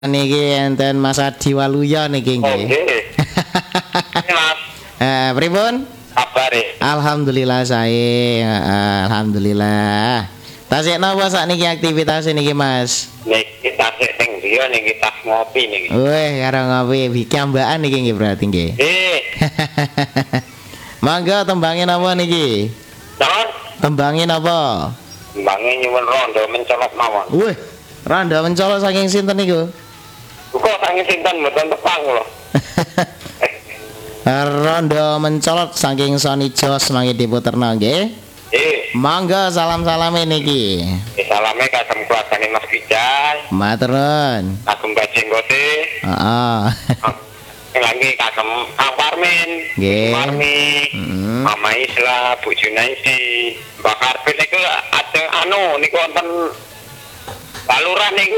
Niki enten Mas Adi Waluyo niki nggih. Nggih. Mas, Pripun? kabare? Alhamdulillah sae. Alhamdulillah. Tasik napa sakniki aktivitas niki Mas? Niki tasik teng dia niki tas ngopi niki. Weh, karo ngopi bikiambaan niki nggih berarti nggih. Mangga tembangin apa niki? Don, Tembangin apa? bange nyuwun rondo mencolok mawon. Weh, randa mencolok saking sinten niku? Kok sange sinten mboten tepang lho. Rondo mencolot saking Sony Jos mangke diputerno nggih. Mangga salam-salame niki. Salame kagem keluargane Mas Bijay. Maturun. Kagem Bajenggote. Heeh. Lagi kagem Kang Parmin. Nggih. Parmi. Mama Isla, Bu Junaidi. Mbak Karbit niku ada niku wonten Baluran niku